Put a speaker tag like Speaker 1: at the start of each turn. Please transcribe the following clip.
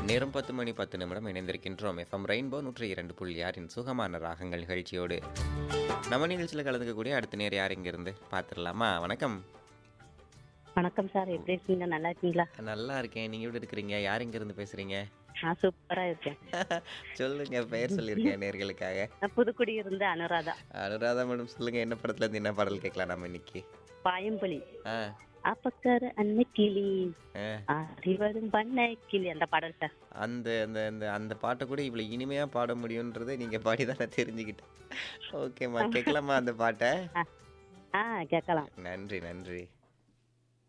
Speaker 1: நேரம் 10 மணி 10 நிமிடம் இணைந்திருக்கின்றோம். எஃப்எம் ரெயின்போ 102.6 சுகமான ராகங்கள் நிகழ்ச்சியோடு. நம்ம நிகழ்ச்சியில் கலந்துக்கக்கூடிய அடுத்த நேர் யார் இங்கிருந்து பார்த்துடலாமா? வணக்கம்.
Speaker 2: வணக்கம் சார். எப்படி இருக்கீங்க? நல்லா இருக்கீங்களா?
Speaker 1: நல்லா இருக்கேன். நீங்க எப்படி இருக்கிறீங்க? யார் இங்கிருந்து பேசுறீங்க?
Speaker 2: நான் சூப்பரா இருக்கேன்.
Speaker 1: சொல்லுங்க, பெயர் சொல்லியிருக்கேன் நேர்களுக்காக.
Speaker 2: நான் புதுக்குடி இருந்து அனுராதா.
Speaker 1: அனுராதா மேடம் சொல்லுங்க, என்ன படத்துல இருந்து என்ன பாடல் கேட்கலாம் நம்ம இன்னைக்கு?
Speaker 2: பாயம்புலி.
Speaker 1: ஆ,
Speaker 2: அப்பக்கர அன்ன கிளி
Speaker 1: ஆ.
Speaker 2: அறிவரும் பண்ண கிளி அந்த பாடல் சார்.
Speaker 1: அந்த அந்த அந்த அந்த பாட்டை கூட இவ்வளவு இனிமையா பாட முடியுன்றதை நீங்க பாடிதான் நான் தெரிஞ்சுக்கிட்டேன். ஓகேம்மா, கேட்கலாமா அந்த பாட்டை?
Speaker 2: ஆ, கேட்கலாம்.
Speaker 1: நன்றி நன்றி.